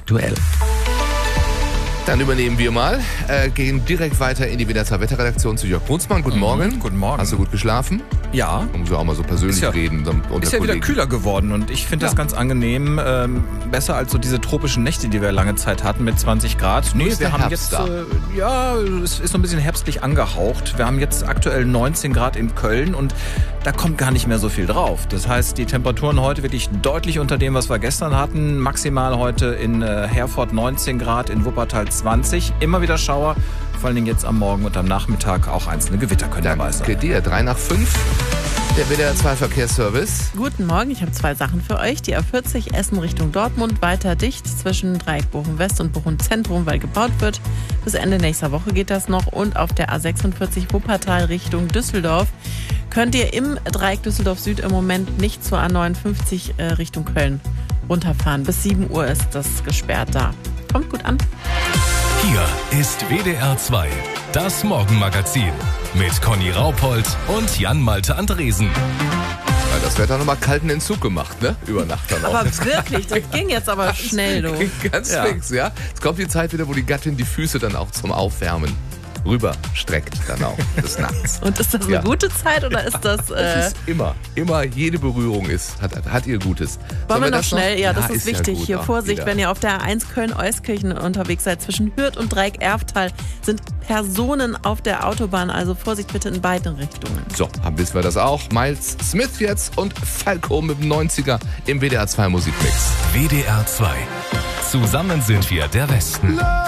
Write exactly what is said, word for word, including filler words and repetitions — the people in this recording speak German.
aktuell. Dann übernehmen wir mal, äh, gehen direkt weiter in die W D R zwei Wetterredaktion zu Jörg Brunsmann. Guten Morgen. Guten Morgen. Hast du gut geschlafen? Ja. Um so auch mal so persönlich Ist ja- reden. so Unter Ist ja wieder Kollegen. kühler geworden und ich finde Ja. das ganz angenehm. Ähm, besser als so diese tropischen Nächte, die wir lange Zeit hatten mit zwanzig Grad. Nee, ist wir der haben Herbst jetzt, da. äh, ja, es ist so ein bisschen herbstlich angehaucht. Wir haben jetzt aktuell neunzehn Grad in Köln und da kommt gar nicht mehr so viel drauf. Das heißt, die Temperaturen heute wirklich deutlich unter dem, was wir gestern hatten. Maximal heute in äh, Herford neunzehn Grad, in Wuppertal zwanzig. Immer wieder Schauer, vor allen Dingen jetzt am Morgen und am Nachmittag auch einzelne Gewitter können dabei sein. Danke dir. Drei nach fünf. Der W D R zwei Verkehrsservice. Guten Morgen, ich habe zwei Sachen für euch. Die A vierzig Essen Richtung Dortmund weiter dicht zwischen Dreieck Bochum West und Bochum Zentrum, weil gebaut wird. Bis Ende nächster Woche geht das noch. Und auf der A sechsundvierzig Wuppertal Richtung Düsseldorf könnt ihr im Dreieck Düsseldorf Süd im Moment nicht zur A neunundfünfzig äh, Richtung Köln runterfahren. Bis sieben Uhr ist das gesperrt da. Kommt gut an. Hier ist W D R zwei, das Morgenmagazin mit Conny Raupold und Jan-Malte Andresen. Ja, das wird dann nochmal kalten Entzug gemacht, ne? Über Nacht dann auch. Aber wirklich, das ging jetzt aber schnell, du. Ganz Ja. fix, ja. Jetzt kommt die Zeit wieder, wo die Gattin die Füße dann auch zum Aufwärmen rüber streckt dann auch des Nachts. Und ist das eine Ja. gute Zeit oder ist das... Das Äh, ist immer, immer jede Berührung ist, hat, hat ihr Gutes. Wollen Sollen wir noch das schnell? Ja, das ist ja wichtig. gut, Hier auch Vorsicht, wieder. wenn ihr auf der A eins Köln-Euskirchen unterwegs seid, zwischen Hürth und Dreieck-Erftal sind Personen auf der Autobahn. Also Vorsicht bitte in beiden Richtungen. So, haben wissen wir das auch. Miles Smith jetzt und Falco mit dem neunziger im W D R zwei Musikmix. W D R zwei. Zusammen sind wir der Westen.